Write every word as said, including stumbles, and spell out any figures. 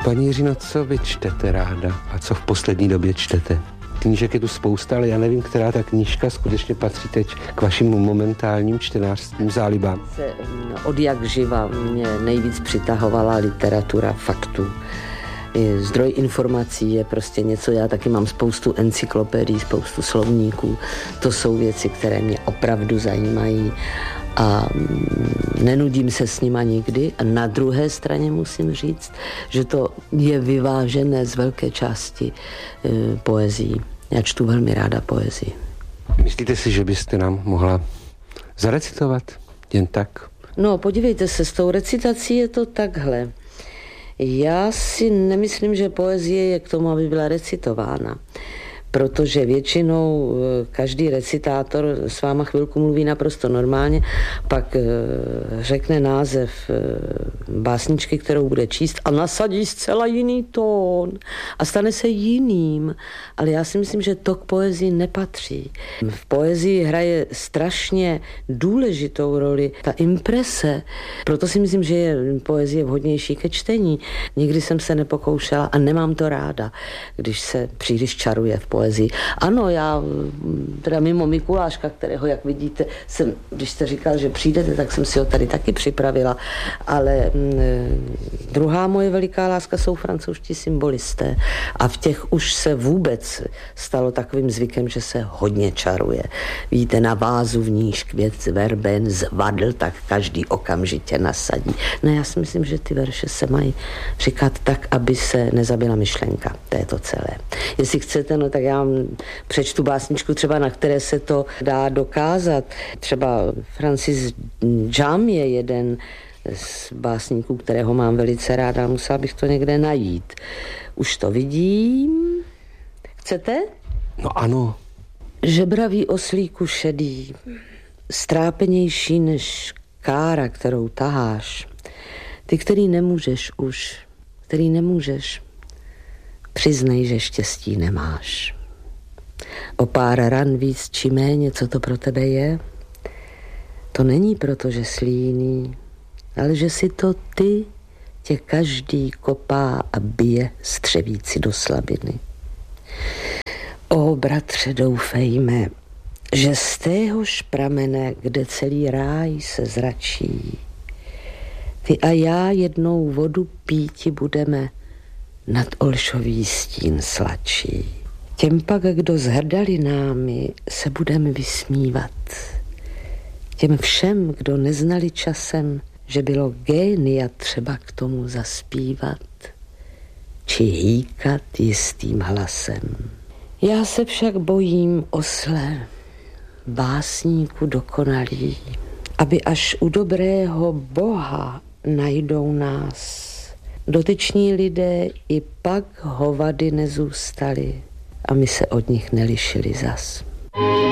Paní Jiřino, co vy čtete ráda a co v poslední době čtete? Knížek je tu spousta, ale já nevím, která ta knížka skutečně patří teď k vašim momentálním čtenářským zálibám. Od jak živa mě nejvíc přitahovala literatura faktů. Zdroj informací je prostě něco, já taky mám spoustu encyklopedií, spoustu slovníků. To jsou věci, které mě opravdu zajímají a nenudím se s nima nikdy. A na druhé straně musím říct, že to je vyvážené z velké části e, poezií. Já čtu velmi ráda poezii. Myslíte si, že byste nám mohla zarecitovat jen tak? No, podívejte se, s tou recitací je to takhle. Já si nemyslím, že poezie je k tomu, aby byla recitována, protože většinou každý recitátor s váma chvilku mluví naprosto normálně, pak řekne název básničky, kterou bude číst a nasadí zcela jiný tón a stane se jiným. Ale já si myslím, že to k poezii nepatří. V poezii hraje strašně důležitou roli ta imprese, proto si myslím, že je poezie vhodnější ke čtení. Nikdy jsem se nepokoušela a nemám to ráda, když se příliš čaruje v poezii. Ano, já teda mimo Mikuláška, kterého, jak vidíte, jsem, když jste říkal, že přijdete, tak jsem si ho tady taky připravila, ale m, druhá moje veliká láska jsou francouzští symbolisté a v těch už se vůbec stalo takovým zvykem, že se hodně čaruje. Víte, na vázu v níž květ verben zvadl, tak každý okamžitě nasadí. No já si myslím, že ty verše se mají říkat tak, aby se nezabila myšlenka. To je to celé. Jestli chcete, no tak já přečtu básničku třeba, na které se to dá dokázat. Třeba Francis Jam je jeden z básníků, kterého mám velice ráda. Musela bych to někde najít. Už to vidím. Chcete? No ano. Žebraví oslíku šedý, strápenější než kára, kterou taháš. Ty, který nemůžeš už, který nemůžeš, přiznej, že štěstí nemáš. O pár ran víc či méně, co to pro tebe je? To není proto, že jsi líný, ale že si to ty, tě každý kopá a bije střevíci do slabiny. O bratře, doufejme, že z téhož pramene, kde celý ráj se zračí, ty a já jednou vodu píti budeme nad Olšový stín sladší. Těm pak, kdo zhrdali námi, se budeme vysmívat. Těm všem, kdo neznali časem, že bylo génia třeba k tomu zaspívat, či hýkat jistým hlasem. Já se však bojím, osle, básníku dokonalý, aby až u dobrého Boha najdou nás. Dotyční lidé i pak hovady nezůstali a my se od nich nelišili zas.